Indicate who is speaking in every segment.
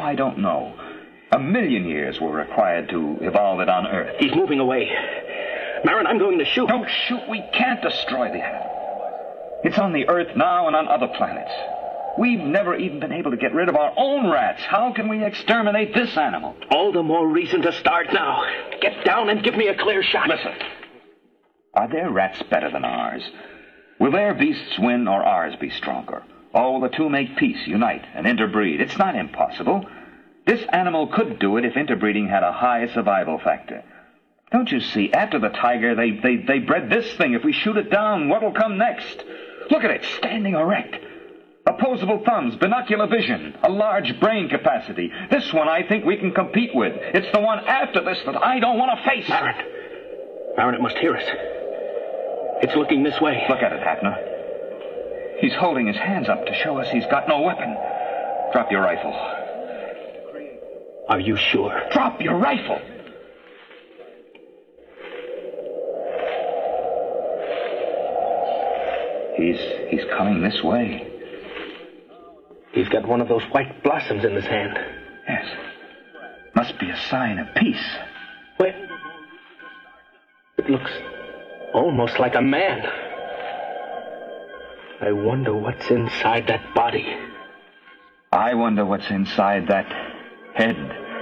Speaker 1: I don't know. 1 million years were required to evolve it on Earth.
Speaker 2: He's moving away. Marin, I'm going to shoot.
Speaker 1: Don't shoot. We can't destroy the animal. It's on the Earth now and on other planets. We've never even been able to get rid of our own rats. How can we exterminate this animal?
Speaker 2: All the more reason to start now. Get down and give me a clear shot.
Speaker 1: Listen. Are their rats better than ours? Will their beasts win or ours be stronger? Or will the two make peace, unite, and interbreed? It's not impossible. This animal could do it if interbreeding had a high survival factor. Don't you see, after the tiger, they bred this thing. If we shoot it down, what'll come next? Look at it, standing erect. Opposable thumbs, binocular vision, a large brain capacity. This one I think we can compete with. It's the one after this that I don't want to face.
Speaker 2: Marin, it must hear us. It's looking this way.
Speaker 1: Look at it, Hafner. He's holding his hands up to show us he's got no weapon. Drop your rifle.
Speaker 2: Are you sure?
Speaker 1: Drop your rifle! He's coming this way.
Speaker 2: He's got one of those white blossoms in his hand.
Speaker 1: Yes. Must be a sign of peace.
Speaker 2: Wait. It looks almost like a man. I wonder what's inside that body.
Speaker 1: I wonder what's inside that head.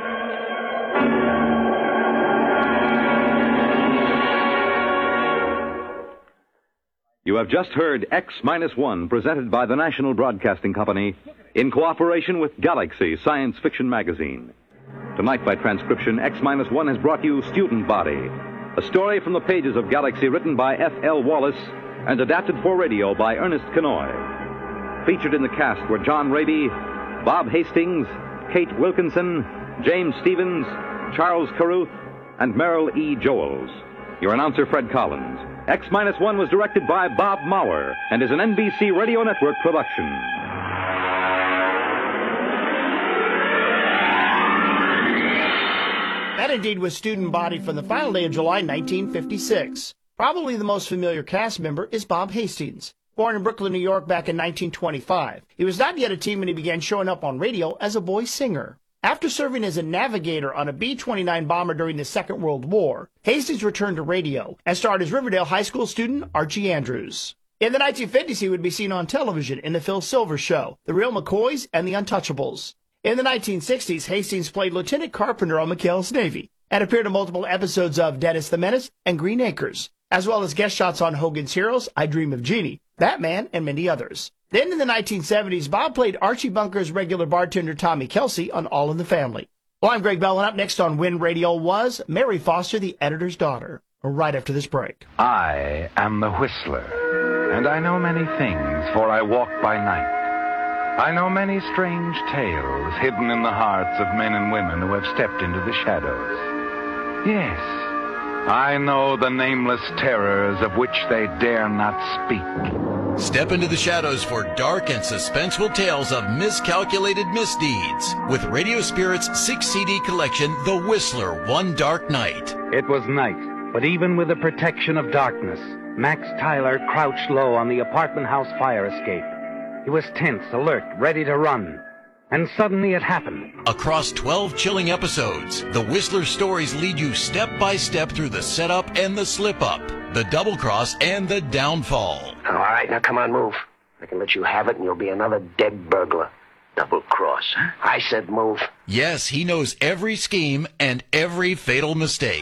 Speaker 3: You have just heard X-1, presented by the National Broadcasting Company in cooperation with Galaxy Science Fiction Magazine. Tonight, by transcription, X-1 has brought you Student Body, a story from the pages of Galaxy written by F.L. Wallace and adapted for radio by Ernest Kenoy. Featured in the cast were John Raby, Bob Hastings, Kate Wilkinson, James Stevens, Charles Carruth, and Merrill E. Joels. Your announcer, Fred Collins. X-1 was directed by Bob Maurer and is an NBC Radio Network production.
Speaker 4: That indeed was Student Body from the final day of July 1956. Probably the most familiar cast member is Bob Hastings. Born in Brooklyn, New York back in 1925, he was not yet a teen when he began showing up on radio as a boy singer. After serving as a navigator on a B-29 bomber during the Second World War, Hastings returned to radio and starred as Riverdale High School student Archie Andrews. In the 1950s, he would be seen on television in The Phil Silvers Show, The Real McCoys, and The Untouchables. In the 1960s, Hastings played Lieutenant Carpenter on McHale's Navy and appeared in multiple episodes of Dennis the Menace and Green Acres, as well as guest shots on Hogan's Heroes, I Dream of Jeannie, Batman, and many others. Then in the 1970s, Bob played Archie Bunker's regular bartender Tommy Kelsey on All in the Family. Well, I'm Greg Bell, and up next on When Radio Was, Mary Foster, the editor's daughter, right after this break.
Speaker 5: I am the Whistler, and I know many things, for I walk by night. I know many strange tales hidden in the hearts of men and women who have stepped into the shadows. Yes, I know the nameless terrors of which they dare not speak.
Speaker 6: Step into the shadows for dark and suspenseful tales of miscalculated misdeeds with Radio Spirit's 6-CD collection, The Whistler, One Dark Night.
Speaker 5: It was night, but even with the protection of darkness, Max Tyler crouched low on the apartment house fire escape. He was tense, alert, ready to run. And suddenly it happened.
Speaker 6: Across 12 chilling episodes, the Whistler stories lead you step by step through the setup and the slip-up, the double-cross and the downfall.
Speaker 2: All right, now come on, move. I can let you have it and you'll be another dead burglar. Double-cross. I said move.
Speaker 6: Yes, he knows every scheme and every fatal mistake.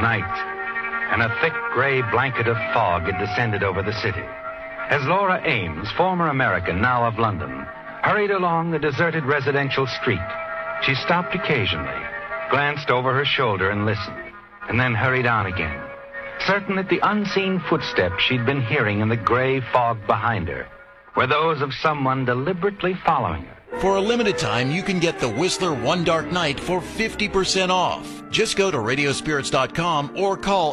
Speaker 5: Night, and a thick gray blanket of fog had descended over the city. As Laura Ames, former American, now of London, hurried along the deserted residential street, she stopped occasionally, glanced over her shoulder and listened, and then hurried on again, certain that the unseen footsteps she'd been hearing in the gray fog behind her were those of someone deliberately following her.
Speaker 6: For a limited time, you can get the Whistler One Dark Night for 50% off. Just go to radiospirits.com or call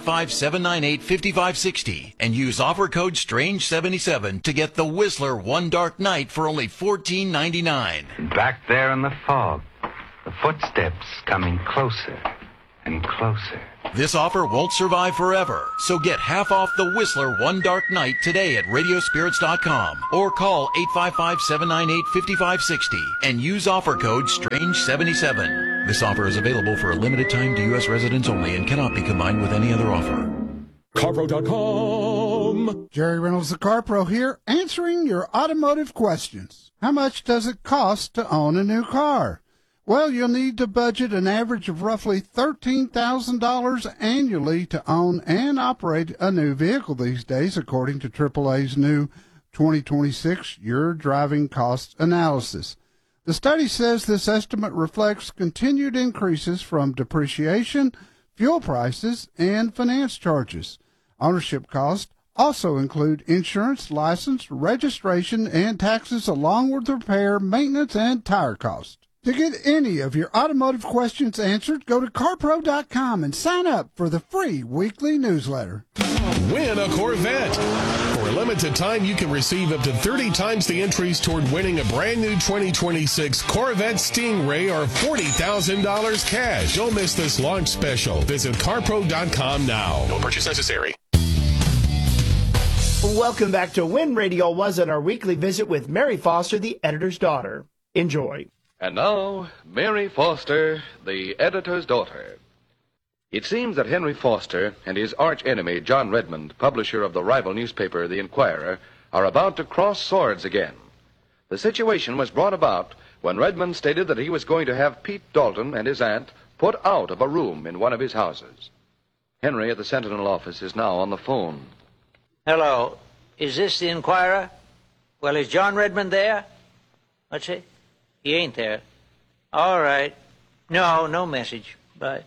Speaker 6: 855-798-5560 and use offer code STRANGE77 to get the Whistler One Dark Night for only $14.99.
Speaker 5: Back there in the fog, the footsteps coming closer and closer.
Speaker 6: This offer won't survive forever, so get half off the Whistler One Dark Night today at radiospirits.com or call 855-798-5560 and use offer code STRANGE77. This offer is available for a limited time to U.S. residents only and cannot be combined with any other offer.
Speaker 7: CarPro.com. Jerry Reynolds, the CarPro here, answering your automotive questions. How much does it cost to own a new car? Well, you'll need to budget an average of roughly $13,000 annually to own and operate a new vehicle these days, according to AAA's new 2026 Your Driving Costs Analysis. The study says this estimate reflects continued increases from depreciation, fuel prices, and finance charges. Ownership costs also include insurance, license, registration, and taxes, along with repair, maintenance, and tire costs. To get any of your automotive questions answered, go to CarPro.com and sign up for the free weekly newsletter.
Speaker 8: Win a Corvette. For a limited time, you can receive up to 30 times the entries toward winning a brand new 2026 Corvette Stingray or $40,000 cash. Don't miss this launch special. Visit CarPro.com now. No purchase necessary.
Speaker 4: Welcome back to Win Radio Was in our weekly visit with Mary Foster, the editor's daughter. Enjoy.
Speaker 9: And now, Mary Foster, the editor's daughter. It seems that Henry Foster and his arch-enemy, John Redmond, publisher of the rival newspaper, The Inquirer, are about to cross swords again. The situation was brought about when Redmond stated that he was going to have Pete Dalton and his aunt put out of a room in one of his houses. Henry at the Sentinel office is now on the phone.
Speaker 10: Hello. Is this The Inquirer? Well, is John Redmond there? What's it? He ain't there. All right. No message. Bye.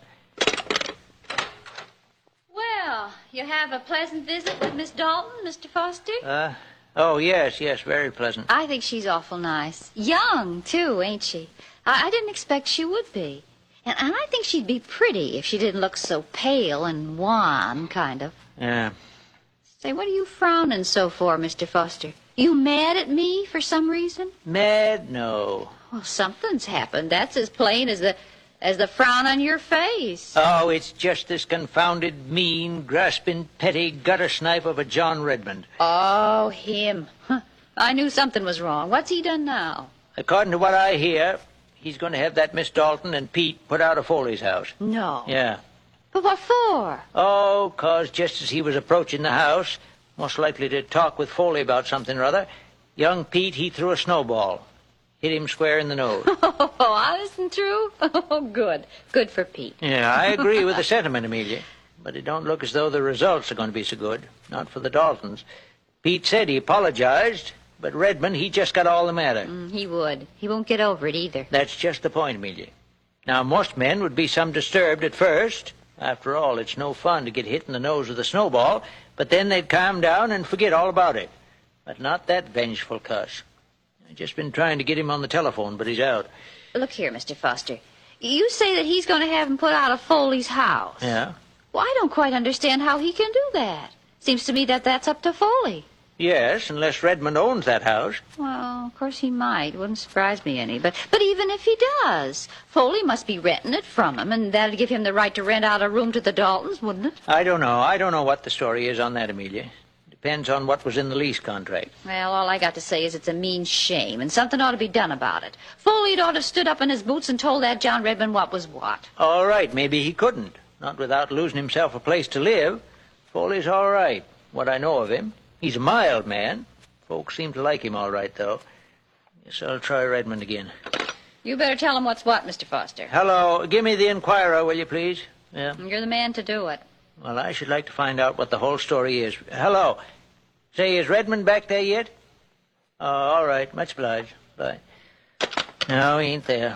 Speaker 11: Well, you have a pleasant visit with Miss Dalton, Mr. Foster?
Speaker 10: Oh, yes, very pleasant.
Speaker 11: I think she's awful nice. Young, too, ain't she? I didn't expect she would be. And I think she'd be pretty if she didn't look so pale and wan, kind of.
Speaker 10: Yeah.
Speaker 11: Say, what are you frowning so for, Mr. Foster? You mad at me for some reason?
Speaker 10: Mad? No.
Speaker 11: Well, something's happened. That's as plain as the frown on your face.
Speaker 10: Oh, it's just this confounded, mean, grasping, petty gutter snipe of a John Redmond.
Speaker 11: Oh, him. Huh. I knew something was wrong. What's he done now?
Speaker 10: According to what I hear, he's going to have that Miss Dalton and Pete put out of Foley's house.
Speaker 11: No.
Speaker 10: Yeah.
Speaker 11: But what for?
Speaker 10: Oh, 'cause just as he was approaching the house, most likely to talk with Foley about something or other, young Pete, he threw a snowball. Hit him square in the nose.
Speaker 11: Oh, honest and true? Oh, good. Good for Pete.
Speaker 10: Yeah, I agree with the sentiment, Amelia. But it don't look as though the results are going to be so good. Not for the Daltons. Pete said he apologized, but Redmond, he just got all the matter.
Speaker 11: He would. He won't get over it either.
Speaker 10: That's just the point, Amelia. Now, most men would be some disturbed at first. After all, it's no fun to get hit in the nose with a snowball, but then they'd calm down and forget all about it. But not that vengeful cuss. I've just been trying to get him on the telephone, but he's out.
Speaker 11: Look here, Mr. Foster. You say that he's going to have him put out of Foley's house.
Speaker 10: Yeah?
Speaker 11: Well, I don't quite understand how he can do that. Seems to me that that's up to Foley.
Speaker 10: Yes, unless Redmond owns that house.
Speaker 11: Well, of course he might. Wouldn't surprise me any. But even if he does, Foley must be renting it from him, and that'd give him the right to rent out a room to the Daltons, wouldn't it?
Speaker 10: I don't know. I don't know what the story is on that, Amelia. Depends on what was in the lease contract.
Speaker 11: Well, all I got to say is it's a mean shame, and something ought to be done about it. Foley'd ought to have stood up in his boots and told that John Redmond what was what.
Speaker 10: All right, maybe he couldn't. Not without losing himself a place to live. Foley's all right, what I know of him. He's a mild man. Folks seem to like him all right, though. Guess I'll try Redmond again.
Speaker 11: You better tell him what's what, Mr. Foster.
Speaker 10: Hello, give me the Inquirer, will you, please? Yeah.
Speaker 11: You're the man to do it.
Speaker 10: Well, I should like to find out what the whole story is. Hello. Say, is Redmond back there yet? Oh, all right. Much obliged. Bye. No, he ain't there.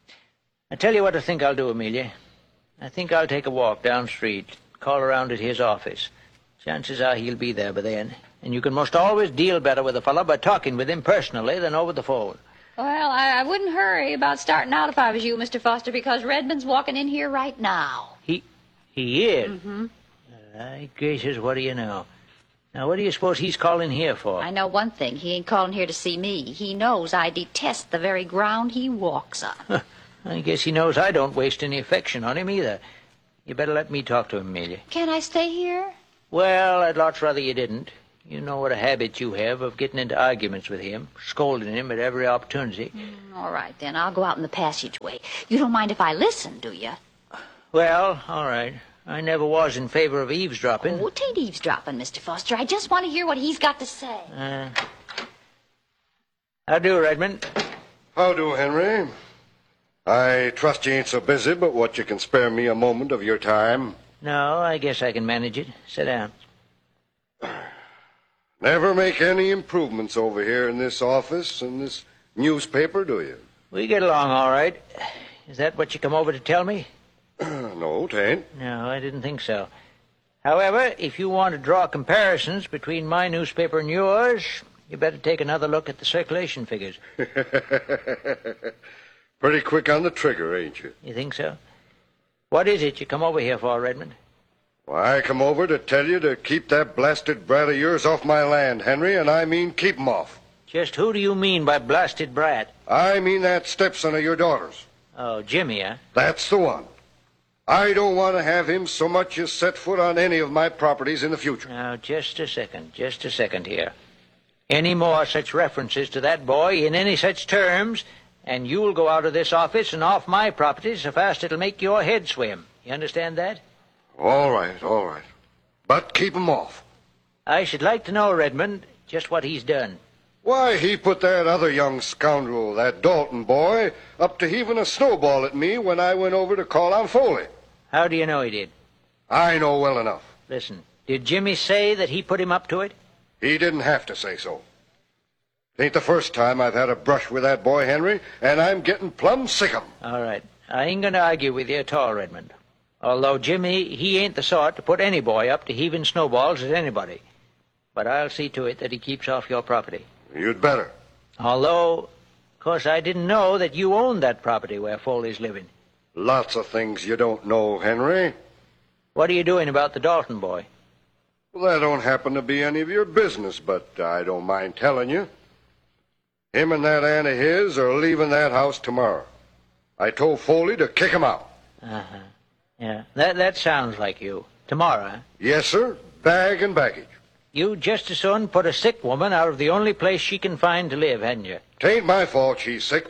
Speaker 10: I tell you what I think I'll do, Amelia. I think I'll take a walk down street, call around at his office. Chances are he'll be there by then. And you can most always deal better with a fellow by talking with him personally than over the phone.
Speaker 11: Well, I wouldn't hurry about starting out if I was you, Mr. Foster, because Redmond's walking in here right now.
Speaker 10: He is?
Speaker 11: Mm-hmm.
Speaker 10: My gracious, what do you know? Now, what do you suppose he's calling here for?
Speaker 11: I know one thing. He ain't calling here to see me. He knows I detest the very ground he walks on.
Speaker 10: I guess he knows I don't waste any affection on him either. You better let me talk to him, Amelia.
Speaker 11: Can I stay here?
Speaker 10: Well, I'd lots rather you didn't. You know what a habit you have of getting into arguments with him, scolding him at every opportunity.
Speaker 11: All right, then. I'll go out in the passageway. You don't mind if I listen, do you?
Speaker 10: Well, all right. I never was in favor of eavesdropping.
Speaker 11: Oh, it ain't eavesdropping, Mr. Foster. I just want to hear what he's got to say.
Speaker 10: How do, Redmond?
Speaker 12: How do, Henry? I trust you ain't so busy, but what you can spare me a moment of your time?
Speaker 10: No, I guess I can manage it. Sit down.
Speaker 12: Never make any improvements over here in this office and this newspaper, do you?
Speaker 10: We get along all right. Is that what you come over to tell me?
Speaker 12: No, 'tain't.
Speaker 10: No, I didn't think so. However, if you want to draw comparisons between my newspaper and yours, you better take another look at the circulation figures.
Speaker 12: Pretty quick on the trigger, ain't you?
Speaker 10: You think so? What is it you come over here for, Redmond?
Speaker 12: Why, I come over to tell you to keep that blasted brat of yours off my land, Henry, and I mean keep him off.
Speaker 10: Just who do you mean by blasted brat?
Speaker 12: I mean that stepson of your daughter's.
Speaker 10: Oh, Jimmy, huh?
Speaker 12: That's the one. I don't want to have him so much as set foot on any of my properties in the future.
Speaker 10: Now, just a second here. Any more such references to that boy in any such terms, and you'll go out of this office and off my property so fast it'll make your head swim. You understand that?
Speaker 12: All right. But keep him off.
Speaker 10: I should like to know, Redmond, just what he's done.
Speaker 12: Why, he put that other young scoundrel, that Dalton boy, up to heaving a snowball at me when I went over to call on Foley.
Speaker 10: How do you know he did?
Speaker 12: I know well enough.
Speaker 10: Listen, did Jimmy say that he put him up to it?
Speaker 12: He didn't have to say so. It ain't the first time I've had a brush with that boy, Henry, and I'm getting plumb sick of him.
Speaker 10: All right. I ain't going to argue with you at all, Redmond. Although Jimmy, he ain't the sort to put any boy up to heaving snowballs at anybody. But I'll see to it that he keeps off your property.
Speaker 12: You'd better.
Speaker 10: Although, of course, I didn't know that you owned that property where Foley's living.
Speaker 12: Lots of things you don't know, Henry.
Speaker 10: What are you doing about the Dalton boy?
Speaker 12: Well, that don't happen to be any of your business, but I don't mind telling you. Him and that aunt of his are leaving that house tomorrow. I told Foley to kick him out.
Speaker 10: Uh-huh. Yeah, that sounds like you. Tomorrow, huh?
Speaker 12: Yes, sir. Bag and baggage.
Speaker 10: You just as soon put a sick woman out of the only place she can find to live, hadn't you?
Speaker 12: 'Tain't my fault she's sick.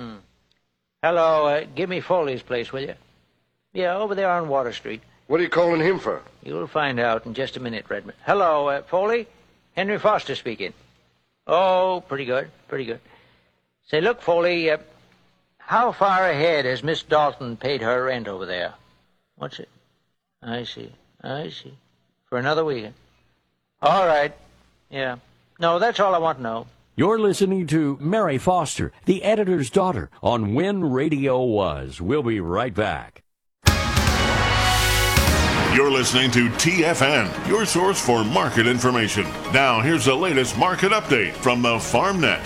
Speaker 10: Hello, give me Foley's place, will you? Yeah, over there on Water Street.
Speaker 12: What are you calling him for?
Speaker 10: You'll find out in just a minute, Redmond. Hello, Foley? Henry Foster speaking. Oh, pretty good. Say, look, Foley, how far ahead has Miss Dalton paid her rent over there? What's it? I see. For another weekend. All right. Yeah. No, that's all I want to know.
Speaker 13: You're listening to Mary Foster, the editor's daughter, on When Radio Was. We'll be right back.
Speaker 14: You're listening to TFN, your source for market information. Now, here's the latest market update from the FarmNet.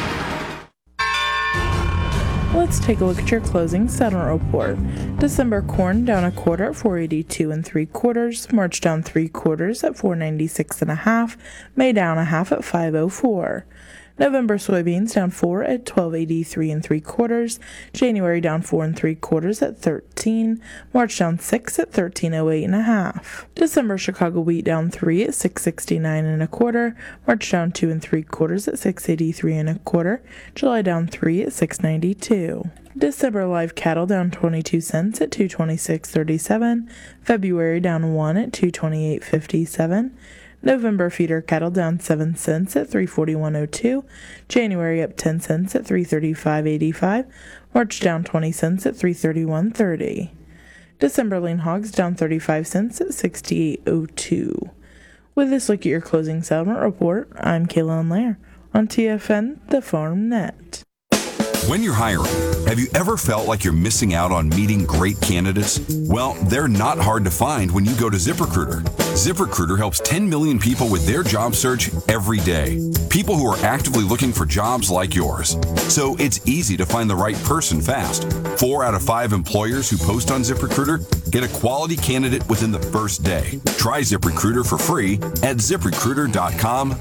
Speaker 15: Let's take a look at your closing settlement report. December corn down a quarter at 482 3/4. March down 3/4 at 496 1/2. May down a half at 504. November soybeans down 4 at 1283 3/4. January down 4 3/4 at 13. March down 6 at 1308 1/2. December Chicago wheat down 3 at 669 1/4. March down 2 3/4 at 683 1/4. July down 3 at 692. December live cattle down 22 cents at 226.37. February down 1 at 228.57. November feeder cattle down 7 cents at 341.02. January up 10 cents at 335.85. March down 20 cents at 331.30. December lean hogs down 35 cents at 68.02. With this look at your closing settlement report, I'm Kaylin Lair on TFN, the Farm Net.
Speaker 16: When you're hiring, have you ever felt like you're missing out on meeting great candidates? Well, they're not hard to find when you go to ZipRecruiter. ZipRecruiter helps 10 million people with their job search every day. People who are actively looking for jobs like yours. So it's easy to find the right person fast. 4 out of 5 employers who post on ZipRecruiter get a quality candidate within the first day. Try ZipRecruiter for free at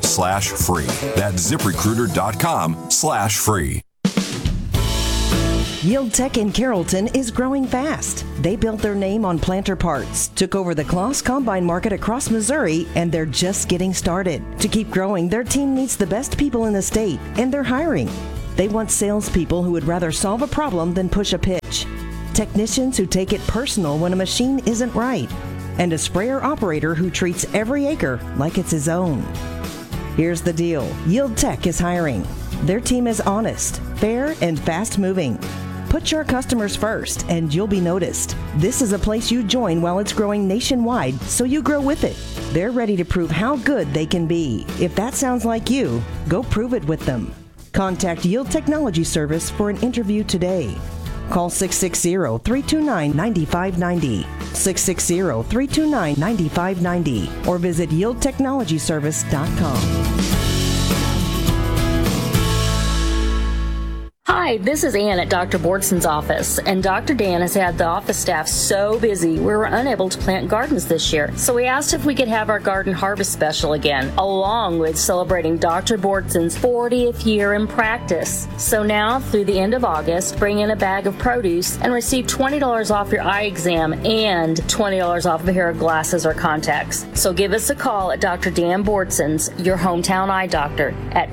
Speaker 16: ZipRecruiter.com/free. That's ZipRecruiter.com/free.
Speaker 17: Yield Tech in Carrollton is growing fast. They built their name on planter parts, took over the Kloss Combine market across Missouri, and they're just getting started. To keep growing, their team needs the best people in the state, and they're hiring. They want salespeople who would rather solve a problem than push a pitch. Technicians who take it personal when a machine isn't right. And a sprayer operator who treats every acre like it's his own. Here's the deal. Yield Tech is hiring. Their team is honest, fair, and fast-moving. Put your customers first, and you'll be noticed. This is a place you join while it's growing nationwide, so you grow with it. They're ready to prove how good they can be. If that sounds like you, go prove it with them. Contact Yield Technology Service for an interview today. Call 660-329-9590, 660-329-9590, or visit yieldtechnologyservice.com.
Speaker 18: Hi, this is Ann at Dr. Bordson's office, and Dr. Dan has had the office staff so busy we were unable to plant gardens this year. So we asked if we could have our garden harvest special again, along with celebrating Dr. Bordson's 40th year in practice. So now, through the end of August, bring in a bag of produce and receive $20 off your eye exam and $20 off a pair of glasses or contacts. So give us a call at Dr. Dan Bordson's, your hometown eye doctor, at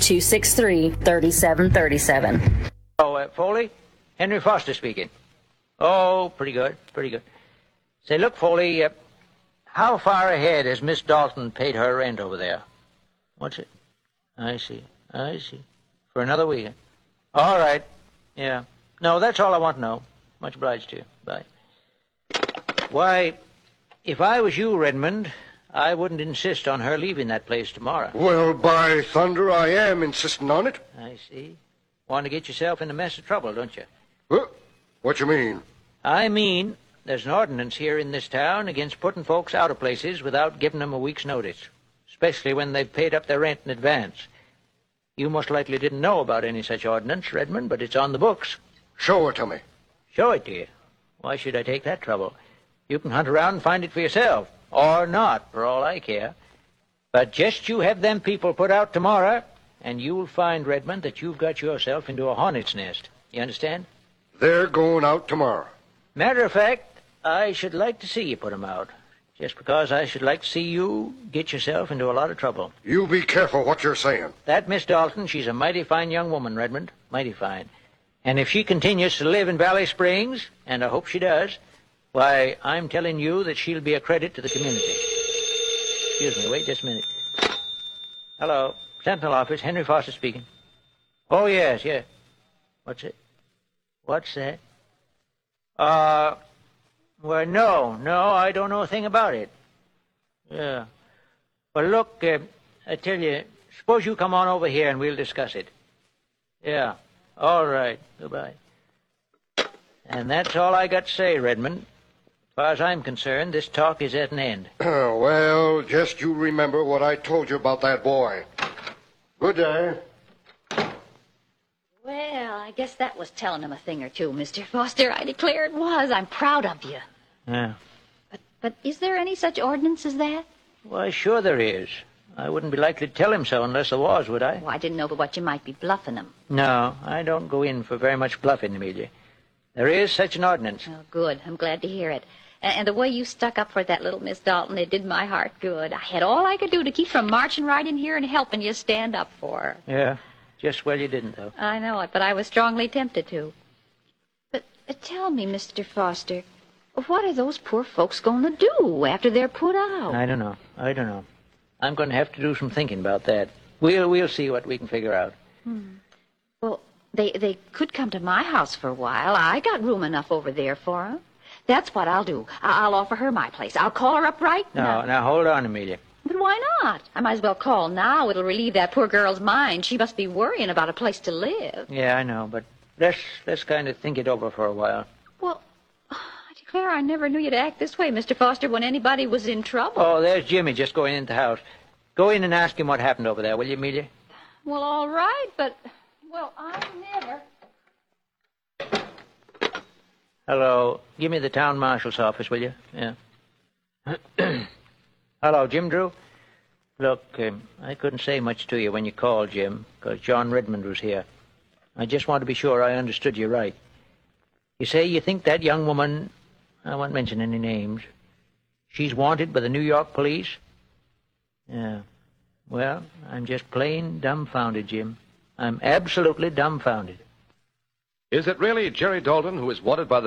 Speaker 18: 263-3737.
Speaker 10: Oh, Foley? Henry Foster speaking. Oh, pretty good, pretty good. Say, look, Foley, how far ahead has Miss Dalton paid her rent over there? What's it? I see. For another weekend. All right. Yeah. No, that's all I want to know. Much obliged to you. Bye. Why, if I was you, Redmond, I wouldn't insist on her leaving that place tomorrow.
Speaker 12: Well, by thunder, I am insisting on it.
Speaker 10: I see. Want to get yourself in a mess of trouble, don't you?
Speaker 12: What you mean?
Speaker 10: I mean, there's an ordinance here in this town against putting folks out of places without giving them a week's notice, especially when they've paid up their rent in advance. You most likely didn't know about any such ordinance, Redmond, but it's on the books.
Speaker 12: Show it to me.
Speaker 10: Show it to you? Why should I take that trouble? You can hunt around and find it for yourself, or not, for all I care. But just you have them people put out tomorrow, and you'll find, Redmond, that you've got yourself into a hornet's nest. You understand?
Speaker 12: They're going out tomorrow.
Speaker 10: Matter of fact, I should like to see you put 'em out. Just because I should like to see you get yourself into a lot of trouble.
Speaker 12: You be careful what you're saying.
Speaker 10: That Miss Dalton, she's a mighty fine young woman, Redmond. Mighty fine. And if she continues to live in Valley Springs, and I hope she does, why, I'm telling you that she'll be a credit to the community. Excuse me, wait just a minute. Hello. Sentinel office, Henry Foster speaking. Oh, yes. What's it? What's that? Well, no, I don't know a thing about it. Yeah. Well, look, I tell you, suppose you come on over here and we'll discuss it. Yeah. All right. Goodbye. And that's all I got to say, Redmond. As far as I'm concerned, this talk is at an end.
Speaker 12: Well, just you remember what I told you about that boy. Good day.
Speaker 11: Well, I guess that was telling him a thing or two, Mr. Foster. I declare it was. I'm proud of you.
Speaker 10: Yeah.
Speaker 11: But is there any such ordinance as that?
Speaker 10: Why, sure there is. I wouldn't be likely to tell him so unless there was, would I?
Speaker 11: Well, I didn't know but what you might be bluffing him.
Speaker 10: No, I don't go in for very much bluffing, Amelia. There is such an ordinance.
Speaker 11: Oh, good. I'm glad to hear it. And the way you stuck up for that little Miss Dalton, it did my heart good. I had all I could do to keep from marching right in here and helping you stand up for her.
Speaker 10: Yeah, just well you didn't, though.
Speaker 11: I know it, but I was strongly tempted to. But tell me, Mr. Foster, what are those poor folks going to do after they're put out?
Speaker 10: I don't know. I'm going to have to do some thinking about that. We'll see what we can figure out.
Speaker 11: Well, they could come to my house for a while. I got room enough over there for them. That's what I'll do. I'll offer her my place. I'll call her up right now.
Speaker 10: Now, hold on, Amelia.
Speaker 11: But why not? I might as well call now. It'll relieve that poor girl's mind. She must be worrying about a place to live.
Speaker 10: Yeah, I know, but let's kind of think it over for a while.
Speaker 11: Well, I declare I never knew you'd act this way, Mr. Foster, when anybody was in trouble.
Speaker 10: Oh, there's Jimmy just going into the house. Go in and ask him what happened over there, will you, Amelia?
Speaker 11: Well, all right, but, well, I never...
Speaker 10: Hello. Give me the town marshal's office, will you? Yeah. Hello, Jim Drew? Look, I couldn't say much to you when you called, Jim, because John Redmond was here. I just want to be sure I understood you right. You say you think that young woman, I won't mention any names, she's wanted by the New York police? Yeah. Well, I'm just plain dumbfounded, Jim. I'm absolutely dumbfounded.
Speaker 9: Is it really Jerry Dalton who is wanted by the